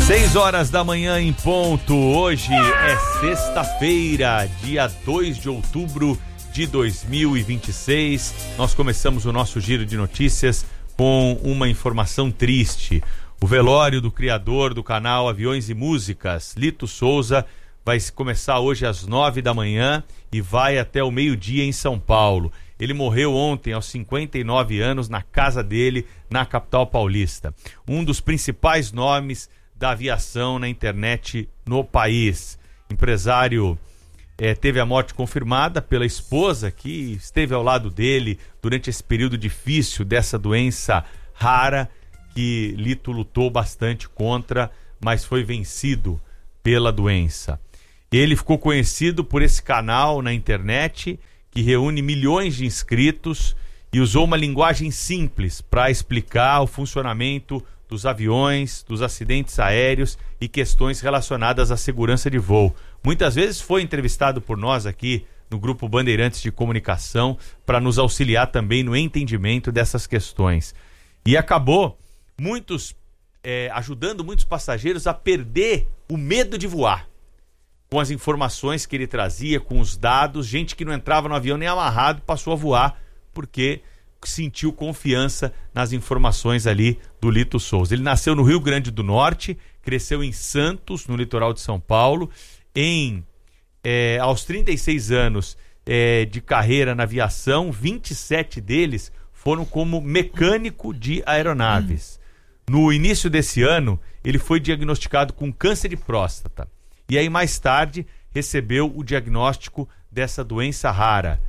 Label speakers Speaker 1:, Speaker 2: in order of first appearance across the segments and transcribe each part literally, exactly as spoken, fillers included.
Speaker 1: Seis horas da manhã em ponto. Hoje é sexta-feira, dia dois de outubro de dois mil e vinte e seis. Nós começamos o nosso giro de notícias com uma informação triste. O velório do criador do canal Aviões e Músicas, Lito Souza, vai começar hoje às nove da manhã e vai até o meio-dia em São Paulo. Ele morreu ontem aos cinquenta e nove anos na casa dele, na capital paulista. Um dos principais nomes da aviação na internet no país. Empresário eh, teve a morte confirmada pela esposa que esteve ao lado dele durante esse período difícil dessa doença rara que Lito lutou bastante contra, mas foi vencido pela doença. Ele ficou conhecido por esse canal na internet que reúne milhões de inscritos e usou uma linguagem simples para explicar o funcionamento dos aviões, dos acidentes aéreos e questões relacionadas à segurança de voo. Muitas vezes foi entrevistado por nós aqui no Grupo Bandeirantes de Comunicação para nos auxiliar também no entendimento dessas questões. E acabou muitos, é, ajudando muitos passageiros a perder o medo de voar. Com as informações que ele trazia, com os dados, gente que não entrava no avião nem amarrado passou a voar porque sentiu confiança nas informações ali do Lito Souza. Ele nasceu no Rio Grande do Norte, cresceu em Santos, no litoral de São Paulo. Em, é, aos trinta e seis anos é, de carreira na aviação, vinte e sete deles foram como mecânico de aeronaves. No início desse ano, ele foi diagnosticado com câncer de próstata. E aí, mais tarde, recebeu o diagnóstico dessa doença rara,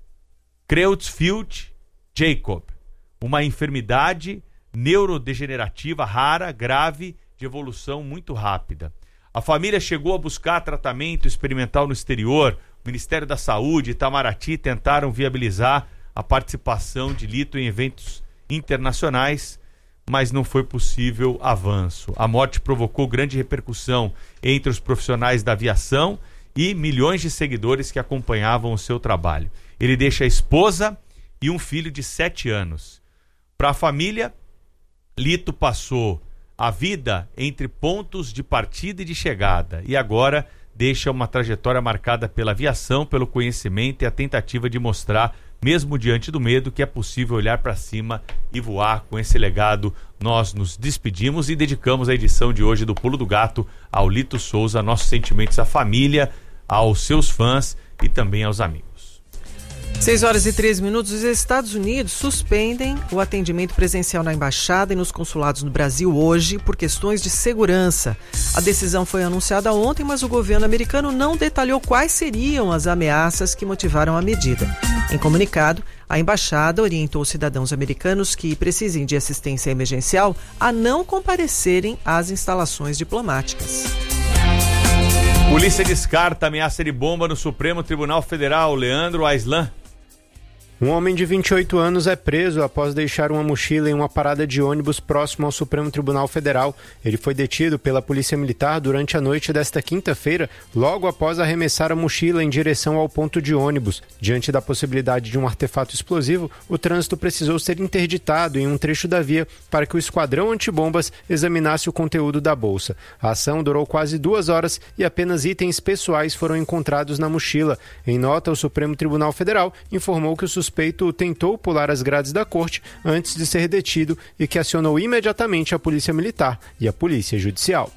Speaker 1: Creutzfeldt-Jakob, uma enfermidade neurodegenerativa rara, grave, de evolução muito rápida. A família chegou a buscar tratamento experimental no exterior. O Ministério da Saúde e Itamaraty tentaram viabilizar a participação de Lito em eventos internacionais, mas não foi possível avanço. A morte provocou grande repercussão entre os profissionais da aviação e milhões de seguidores que acompanhavam o seu trabalho. Ele deixa a esposa e um filho de sete anos. Para a família, Lito passou a vida entre pontos de partida e de chegada e agora deixa uma trajetória marcada pela aviação, pelo conhecimento e a tentativa de mostrar, mesmo diante do medo, que é possível olhar para cima e voar. Com esse legado, nós nos despedimos e dedicamos a edição de hoje do Pulo do Gato ao Lito Souza, nossos sentimentos à família, aos seus fãs e também aos amigos.
Speaker 2: seis horas e treze minutos. Os Estados Unidos suspendem o atendimento presencial na embaixada e nos consulados no Brasil hoje por questões de segurança. A decisão foi anunciada ontem, mas o governo americano não detalhou quais seriam as ameaças que motivaram a medida. Em comunicado, a embaixada orientou cidadãos americanos que precisem de assistência emergencial a não comparecerem às instalações diplomáticas.
Speaker 1: Polícia descarta ameaça de bomba no Supremo Tribunal Federal. Leandro Aislan.
Speaker 3: Um homem de vinte e oito anos é preso após deixar uma mochila em uma parada de ônibus próximo ao Supremo Tribunal Federal. Ele foi detido pela Polícia Militar durante a noite desta quinta-feira, logo após arremessar a mochila em direção ao ponto de ônibus. Diante da possibilidade de um artefato explosivo, o trânsito precisou ser interditado em um trecho da via para que o esquadrão antibombas examinasse o conteúdo da bolsa. A ação durou quase duas horas e apenas itens pessoais foram encontrados na mochila. Em nota, o Supremo Tribunal Federal informou que o suspeito suspeito tentou pular as grades da corte antes de ser detido e que acionou imediatamente a Polícia Militar e a Polícia Judicial.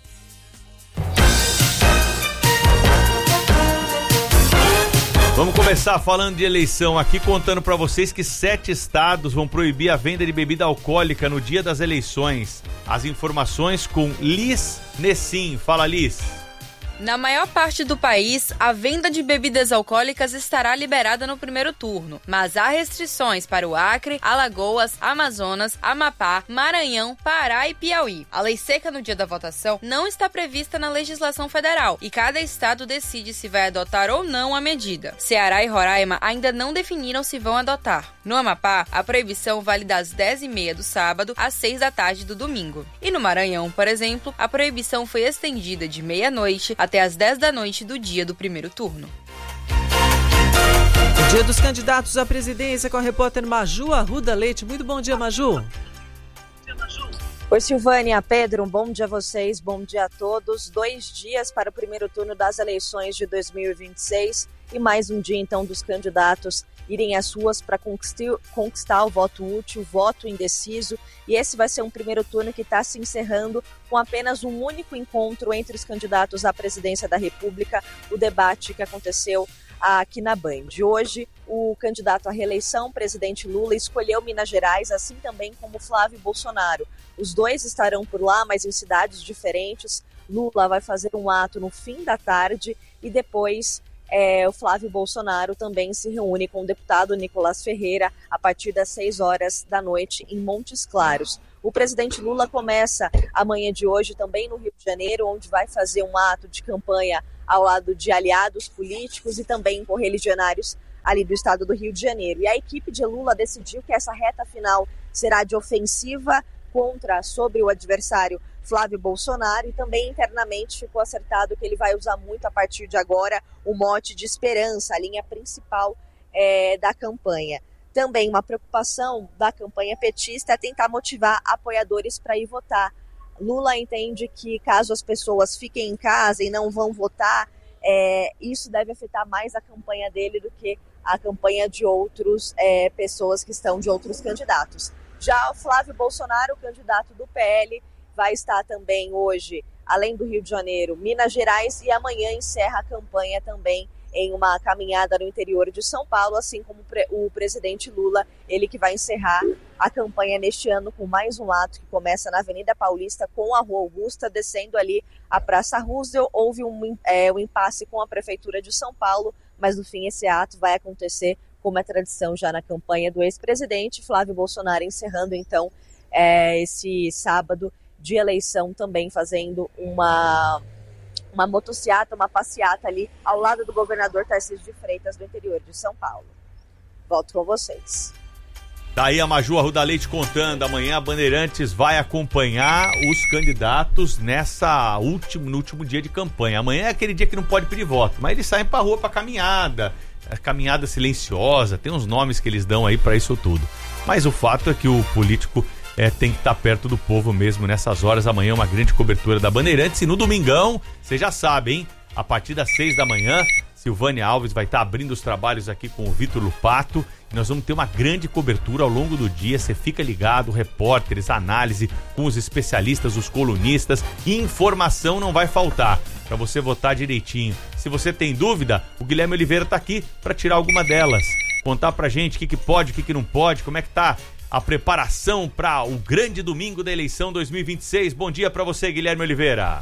Speaker 1: Vamos começar falando de eleição aqui, contando para vocês que sete estados vão proibir a venda de bebida alcoólica no dia das eleições. As informações com Liz Nessim. Fala, Liz.
Speaker 4: Na maior parte do país, a venda de bebidas alcoólicas estará liberada no primeiro turno, mas há restrições para o Acre, Alagoas, Amazonas, Amapá, Maranhão, Pará e Piauí. A lei seca no dia da votação não está prevista na legislação federal e cada estado decide se vai adotar ou não a medida. Ceará e Roraima ainda não definiram se vão adotar. No Amapá, a proibição vale das dez e meia do sábado às seis da tarde do domingo. E no Maranhão, por exemplo, a proibição foi estendida de meia-noite até às dez da noite do dia do primeiro turno.
Speaker 2: O dia dos candidatos à presidência com a repórter Maju Arruda Leite. Muito bom dia, Maju.
Speaker 5: Oi, Silvânia, Pedro, um bom dia a vocês, bom dia a todos. Dois dias para o primeiro turno das eleições de dois mil e vinte e seis e mais um dia, então, dos candidatos irem às ruas para conquistar, conquistar o voto útil, o voto indeciso. E esse vai ser um primeiro turno que está se encerrando com apenas um único encontro entre os candidatos à presidência da República, o debate que aconteceu aqui na Band. Hoje, o candidato à reeleição, presidente Lula, escolheu Minas Gerais, assim também como Flávio Bolsonaro. Os dois estarão por lá, mas em cidades diferentes. Lula vai fazer um ato no fim da tarde e depois é, o Flávio Bolsonaro também se reúne com o deputado Nicolás Ferreira a partir das seis horas da noite em Montes Claros. O presidente Lula começa amanhã de hoje também no Rio de Janeiro, onde vai fazer um ato de campanha ao lado de aliados políticos e também correligionários ali do estado do Rio de Janeiro. E a equipe de Lula decidiu que essa reta final será de ofensiva contra, sobre o adversário Flávio Bolsonaro, e também internamente ficou acertado que ele vai usar muito a partir de agora o mote de esperança, a linha principal é, da campanha. Também uma preocupação da campanha petista é tentar motivar apoiadores para ir votar. Lula entende que caso as pessoas fiquem em casa e não vão votar, é, isso deve afetar mais a campanha dele do que a campanha de outras é, pessoas que estão de outros candidatos. Já o Flávio Bolsonaro, o candidato do P L, vai estar também hoje, além do Rio de Janeiro, Minas Gerais, e amanhã encerra a campanha também em uma caminhada no interior de São Paulo, assim como o presidente Lula, ele que vai encerrar a campanha neste ano com mais um ato que começa na Avenida Paulista com a Rua Augusta, descendo ali a Praça Roosevelt. Houve um, é, um impasse com a Prefeitura de São Paulo, mas no fim esse ato vai acontecer como é tradição já na campanha do ex-presidente Flávio Bolsonaro, encerrando então é, esse sábado de eleição também fazendo uma... uma motociata, uma passeata ali ao lado do governador Tarcísio de Freitas, do interior de São Paulo. Volto com vocês.
Speaker 1: Daí a Maju Arruda Leite contando, amanhã a Bandeirantes vai acompanhar os candidatos nessa último, no último dia de campanha. Amanhã é aquele dia que não pode pedir voto, mas eles saem pra rua pra caminhada, a caminhada silenciosa, tem uns nomes que eles dão aí pra isso tudo. Mas o fato é que o político É, tem que estar perto do povo mesmo nessas horas. Amanhã uma grande cobertura da Bandeirantes. E no domingão, você já sabe, hein? A partir das seis da manhã, Silvânia Alves vai estar abrindo os trabalhos aqui com o Vitor Lupato. E nós vamos ter uma grande cobertura ao longo do dia. Você fica ligado, repórteres, análise com os especialistas, os colunistas. E informação não vai faltar para você votar direitinho. Se você tem dúvida, o Guilherme Oliveira está aqui para tirar alguma delas. Contar pra gente o que, que pode, o que, que não pode, como é que tá a preparação para o grande domingo da eleição dois mil e vinte e seis. Bom dia para você, Guilherme Oliveira.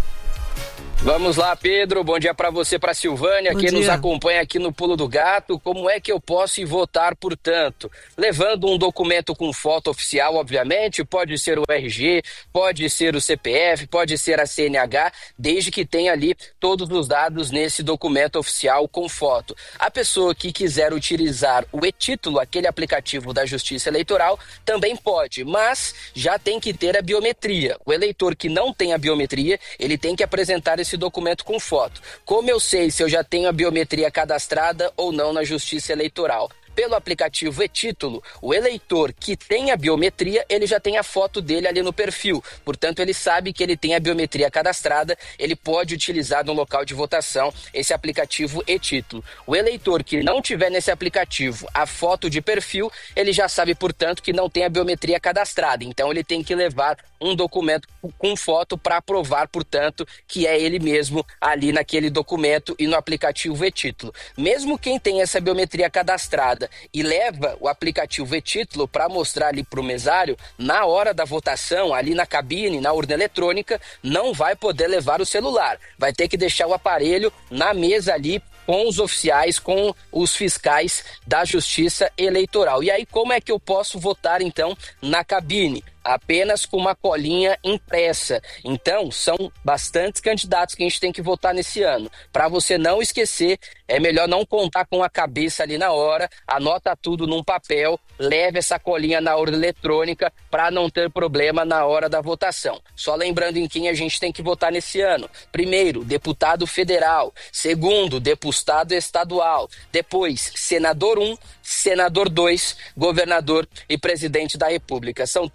Speaker 6: Vamos lá, Pedro. Bom dia para você, para Silvânia,
Speaker 2: Bom
Speaker 6: que
Speaker 2: dia.
Speaker 6: nos acompanha aqui no Pulo do Gato. Como é que eu posso ir votar, portanto? Levando um documento com foto oficial, obviamente, pode ser o R G, pode ser o C P F, pode ser a C N H, desde que tenha ali todos os dados nesse documento oficial com foto. A pessoa que quiser utilizar o e-título, aquele aplicativo da Justiça Eleitoral, também pode, mas já tem que ter a biometria. O eleitor que não tem a biometria, ele tem que apresentar esse documento com foto. Como eu sei se eu já tenho a biometria cadastrada ou não na Justiça Eleitoral? Pelo aplicativo e-título, o eleitor que tem a biometria, ele já tem a foto dele ali no perfil. Portanto, ele sabe que ele tem a biometria cadastrada, ele pode utilizar no local de votação esse aplicativo e-título. O eleitor que não tiver nesse aplicativo a foto de perfil, ele já sabe, portanto, que não tem a biometria cadastrada. Então, ele tem que levar um documento com foto para provar, portanto, que é ele mesmo ali naquele documento e no aplicativo e-título. Mesmo quem tem essa biometria cadastrada e leva o aplicativo e-título para mostrar ali para o mesário, na hora da votação, ali na cabine, na urna eletrônica, não vai poder levar o celular. Vai ter que deixar o aparelho na mesa ali com os oficiais, com os fiscais da Justiça Eleitoral. E aí, como é que eu posso votar, então, na cabine? Apenas com uma colinha impressa. Então, são bastantes candidatos que a gente tem que votar nesse ano. Para você não esquecer, é melhor não contar com a cabeça ali na hora, anota tudo num papel, leve essa colinha na urna eletrônica para não ter problema na hora da votação. Só lembrando em quem a gente tem que votar nesse ano. Primeiro, deputado federal. Segundo, deputado estadual. Depois, senador um, senador dois, governador e presidente da República. São todos esses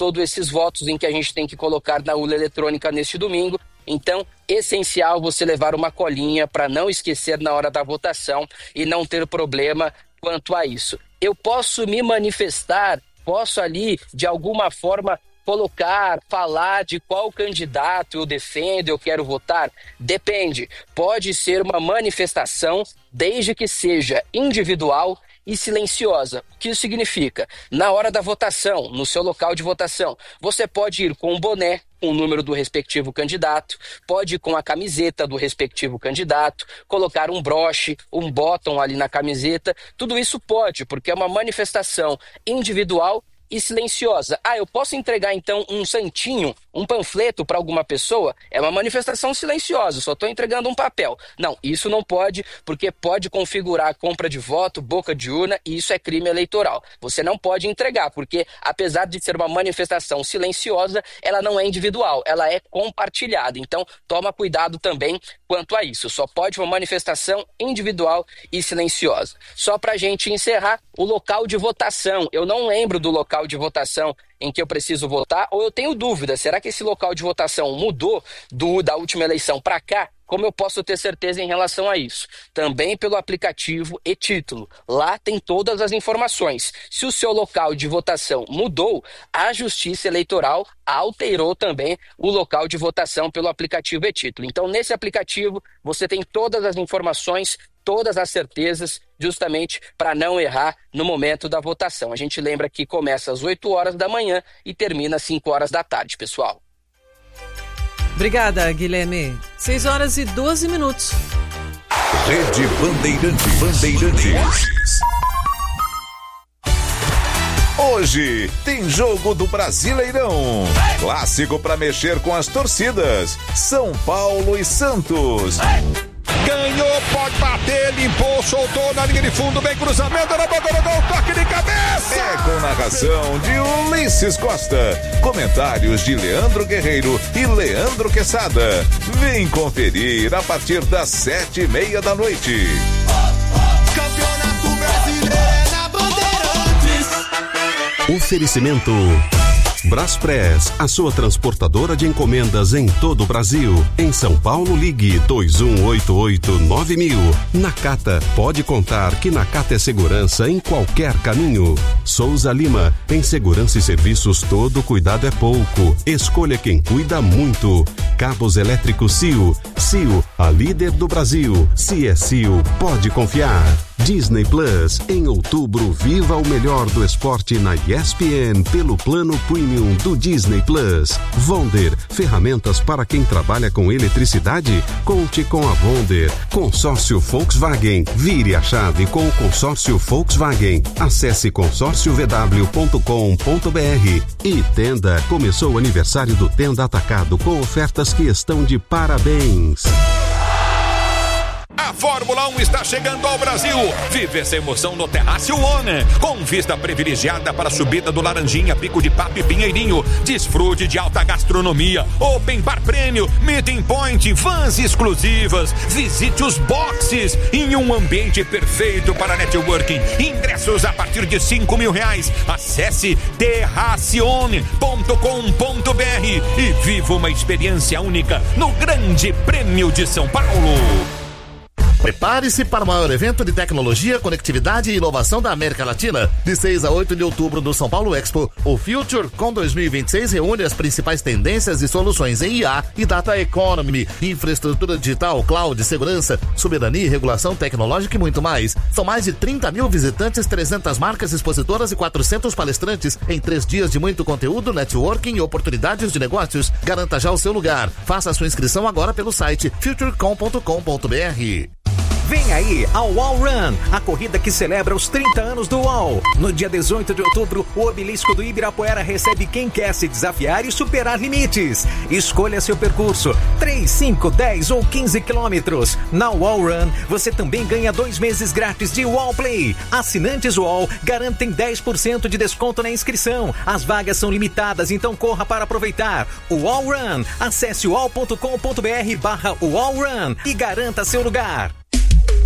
Speaker 6: esses votos em que a gente tem que colocar na urna eletrônica neste domingo. Então, essencial você levar uma colinha para não esquecer na hora da votação e não ter problema quanto a isso. Eu posso me manifestar, posso ali, de alguma forma, colocar, falar de qual candidato eu defendo, eu quero votar? Depende. Pode ser uma manifestação, desde que seja individual e silenciosa. O que isso significa? Na hora da votação, no seu local de votação, você pode ir com um boné, com o número do respectivo candidato, pode ir com a camiseta do respectivo candidato, colocar um broche, um bottom ali na camiseta, tudo isso pode, porque é uma manifestação individual e silenciosa. Ah, eu posso entregar então um santinho, um panfleto para alguma pessoa? É uma manifestação silenciosa, só estou entregando um papel. Não, isso não pode, porque pode configurar a compra de voto, boca de urna, e isso é crime eleitoral. Você não pode entregar, porque apesar de ser uma manifestação silenciosa, ela não é individual, ela é compartilhada. Então, toma cuidado também quanto a isso. Só pode uma manifestação individual e silenciosa. Só para a gente encerrar, o local de votação. Eu não lembro do local de votação em que eu preciso votar, ou eu tenho dúvida, será que esse local de votação mudou do, da última eleição para cá? Como eu posso ter certeza em relação a isso? Também pelo aplicativo e-Título. Lá tem todas as informações. Se o seu local de votação mudou, a Justiça Eleitoral alterou também o local de votação pelo aplicativo e-Título. Então, nesse aplicativo, você tem todas as informações, todas as certezas, justamente para não errar no momento da votação. A gente lembra que começa às oito horas da manhã e termina às cinco horas da tarde, pessoal.
Speaker 2: Obrigada, Guilherme. seis horas e doze minutos.
Speaker 7: Rede Bandeirantes. Bandeirantes. Hoje tem jogo do Brasileirão. Clássico para mexer com as torcidas. São Paulo e Santos.
Speaker 8: Ganhou, pode bater, limpou, soltou na linha de fundo, bem cruzamento, na boca do gol, toque de cabeça!
Speaker 7: É com narração de Ulisses Costa, comentários de Leandro Guerreiro e Leandro Quesada. Vem conferir a partir das sete e meia da noite.
Speaker 9: Campeonato Brasileiro é na Bandeirantes.
Speaker 10: Oferecimento Braspress, a sua transportadora de encomendas em todo o Brasil. Em São Paulo, ligue dois um oito oito nove mil. Nakata, pode contar que Nakata é segurança em qualquer caminho. Souza Lima, em segurança e serviços todo cuidado é pouco. Escolha quem cuida muito. Cabos elétricos C I O. C I O, a líder do Brasil. Se é C I O, pode confiar. Disney Plus, em outubro, viva o melhor do esporte na E S P N pelo plano Premium do Disney Plus. Vonder, ferramentas para quem trabalha com eletricidade? Conte com a Vonder. Consórcio Volkswagen, vire a chave com o consórcio Volkswagen. Acesse consórcio v w ponto com ponto b r. E Tenda, começou o aniversário do Tenda Atacado com ofertas que estão de parabéns.
Speaker 8: A Fórmula um está chegando ao Brasil. Vive essa emoção no Terraço One, com vista privilegiada para a subida do Laranjinha, Pico de Papo e Pinheirinho. Desfrute de alta gastronomia, open bar prêmio, meeting point, vans exclusivas. Visite os boxes em um ambiente perfeito para networking. Ingressos a partir de cinco mil reais. Acesse terracione ponto com ponto b r e viva uma experiência única no Grande Prêmio de São Paulo.
Speaker 11: Prepare-se para o maior evento de tecnologia, conectividade e inovação da América Latina. De seis a oito de outubro no São Paulo Expo, o FutureCon dois mil e vinte e seis reúne as principais tendências e soluções em I A e Data Economy, infraestrutura digital, cloud, segurança, soberania, regulação tecnológica e muito mais. São mais de trinta mil visitantes, trezentas marcas expositoras e quatrocentos palestrantes em três dias de muito conteúdo, networking e oportunidades de negócios. Garanta já o seu lugar. Faça a sua inscrição agora pelo site futurecom ponto com ponto b r.
Speaker 12: Vem aí a UOL Run, a corrida que celebra os trinta anos do UOL. No dia dezoito de outubro, o obelisco do Ibirapuera recebe quem quer se desafiar e superar limites. Escolha seu percurso, três, cinco, dez ou quinze quilômetros. Na UOL Run, você também ganha dois meses grátis de UOL Play. Assinantes UOL garantem dez por cento de desconto na inscrição. As vagas são limitadas, então corra para aproveitar. UOL Run, acesse uol ponto com ponto b r barra UOL Run e garanta seu lugar.